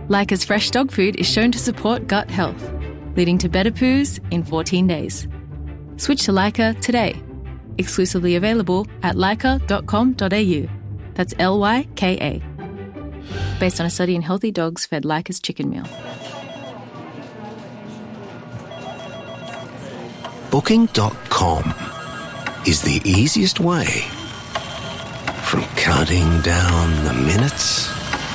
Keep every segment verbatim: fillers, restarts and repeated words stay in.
Leica's fresh dog food is shown to support gut health, leading to better poos in fourteen days. Switch to Leica today. Exclusively available at leica dot com dot a u. That's L Y K A. Based on a study in healthy dogs fed Leica's chicken meal. Booking dot com is the easiest way from counting down the minutes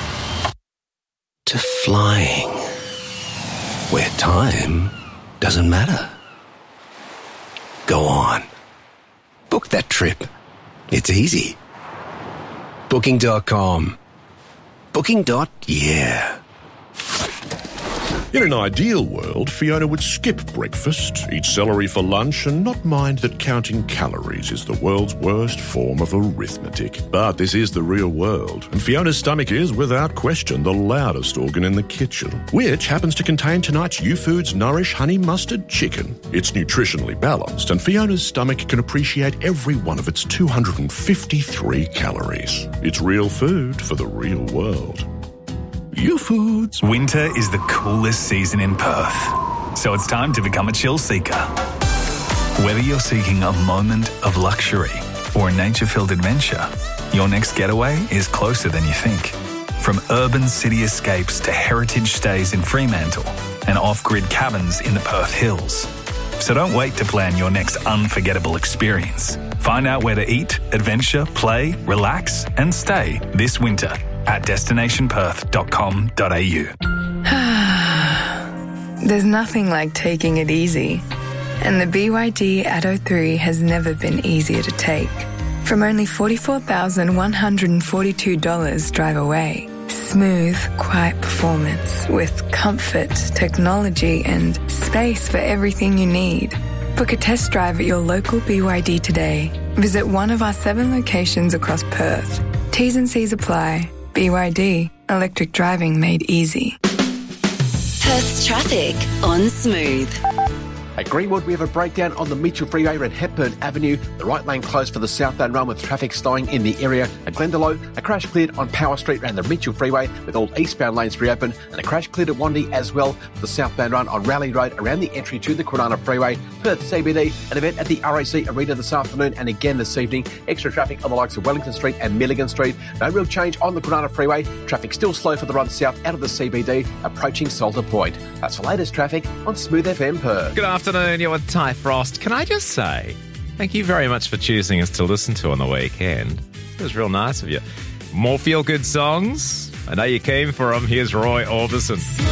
to flying, where time doesn't matter. Go on. Book that trip. It's easy. Booking dot com. Booking. Yeah. In an ideal world, Fiona would skip breakfast, eat celery for lunch, and not mind that counting calories is the world's worst form of arithmetic. But this is the real world, and Fiona's stomach is, without question, the loudest organ in the kitchen, which happens to contain tonight's U-Foods Nourish Honey Mustard Chicken. It's nutritionally balanced, and Fiona's stomach can appreciate every one of its two hundred fifty-three calories. It's real food for the real world. U-Foods. Winter is the coolest season in Perth, so it's time to become a chill seeker. Whether you're seeking a moment of luxury or a nature-filled adventure, your next getaway is closer than you think. From urban city escapes to heritage stays in Fremantle and off-grid cabins in the Perth Hills. So don't wait to plan your next unforgettable experience. Find out where to eat, adventure, play, relax and stay this winter at destination perth dot com dot a u. There's nothing like taking it easy. And the B Y D Atto three has never been easier to take. From only forty-four thousand one hundred forty-two dollars drive away. Smooth, quiet performance with comfort, technology and space for everything you need. Book a test drive at your local B Y D today. Visit one of our seven locations across Perth. T's and C's apply. B Y D, electric driving made easy. Perth's traffic on Smooth. At Greenwood, we have a breakdown on the Mitchell Freeway at Hepburn Avenue. The right lane closed for the southbound run with traffic slowing in the area. At Glendalough, a crash cleared on Power Street around the Mitchell Freeway with all eastbound lanes reopened. And a crash cleared at Wandy as well for the southbound run on Raleigh Road around the entry to the Kwinana Freeway. Perth C B D, an event at the R A C Arena this afternoon and again this evening. Extra traffic on the likes of Wellington Street and Milligan Street. No real change on the Kwinana Freeway. Traffic still slow for the run south out of the C B D, approaching Salter Point. That's the latest traffic on Smooth F M Perth. Good afternoon, you're with Ty Frost. Can I just say, thank you very much for choosing us to listen to on the weekend. It was real nice of you. More feel-good songs? I know you came for them. Here's Roy Orbison.